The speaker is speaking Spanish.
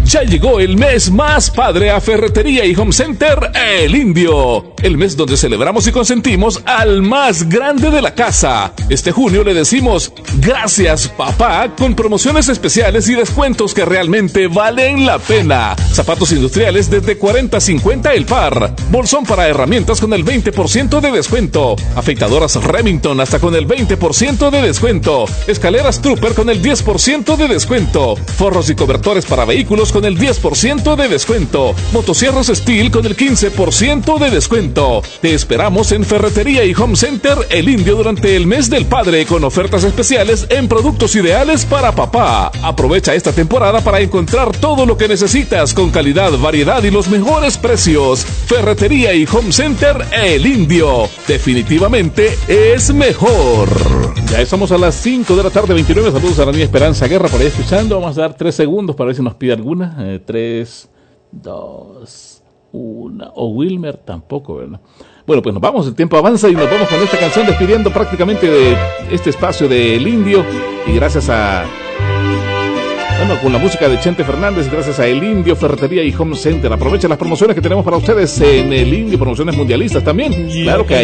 Ya llegó el mes más padre a Ferretería y Home Center El Indio. El mes donde celebramos y consentimos al más grande de la casa. Este junio le decimos gracias papá con promociones especiales y descuentos que realmente valen la pena. Zapatos industriales desde $40.50 el par. Bolsón para herramientas con el 20% de descuento. Afeitadoras Remington hasta con el 20% de descuento. Escaleras Trooper con el 10% de descuento. Forros y cobertores para vehículos con el 10% de descuento. Motosierras Steel con el 15% de descuento. Te esperamos en Ferretería y Home Center El Indio durante el mes del padre con ofertas especiales en productos ideales para papá. Aprovecha esta temporada para encontrar todo lo que necesitas con calidad, variedad y los mejores precios. Ferretería y Home Center El Indio. Definitivamente es mejor. Ya estamos a las 5 de la tarde, 29. Saludos a la niña Esperanza Guerra por ahí escuchando. Vamos a dar 3 segundos para ver si nos pide alguna. 3, 2, 1. O Wilmer tampoco, ¿verdad? Bueno, pues nos vamos, el tiempo avanza y nos vamos con esta canción despidiendo prácticamente de este espacio de El Indio. Y gracias a... Bueno, con la música de Chente Fernández, gracias a El Indio, Ferretería y Home Center. Aprovechen las promociones que tenemos para ustedes en El Indio, promociones mundialistas también. Claro que hay.